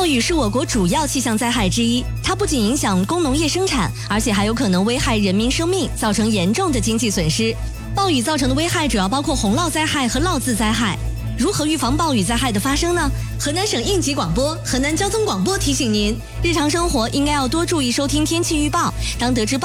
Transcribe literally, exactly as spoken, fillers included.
雨是我国主要气象灾害之一，它不仅影响工农业生产，而且还有可能危害人民生命，造成严重的经济损失。暴雨造成的危害主要包括洪涝灾害和涝渍灾害。如何预防暴雨灾害的发生呢？河南省应急广播、河南交通广播提醒您，日常生活应该要多注意收听天气预报。当得知